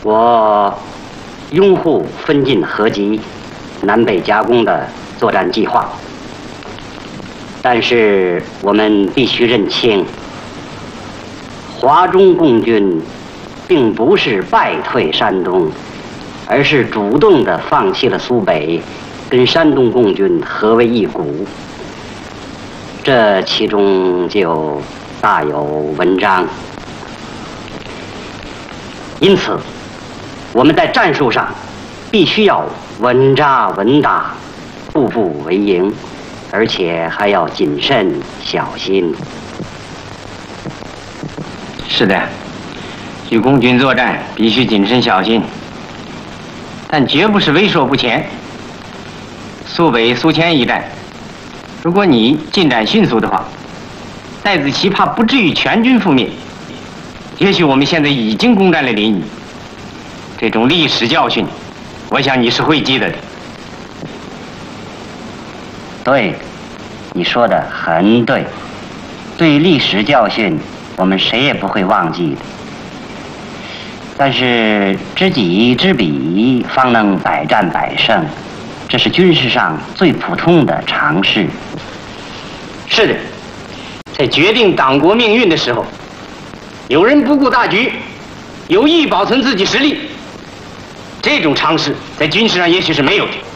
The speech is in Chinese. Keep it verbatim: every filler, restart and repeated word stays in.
我拥护分进合击、南北夹攻的作战计划，但是我们必须认清，华中共军并不是败退山东，而是主动地放弃了苏北，跟山东共军合为一股。这其中就大有文章。因此，我们在战术上必须要稳扎稳打，步步为营，而且还要谨慎小心。 是的，与共军作战必须谨慎小心，但绝不是畏缩不前。苏北苏迁一战，如果你进展迅速的话，戴子奇怕不至于全军覆灭。也许我们现在已经攻占了临沂，这种历史教训，我想你是会记得的。 对，你说的很对。对历史教训，我们谁也不会忘记的。但是知己知彼，方能百战百胜，这是军事上最普通的常识。 是的，在决定党国命运的时候，有人不顾大局，有意保存自己实力，这种常识在军事上也许是没有的。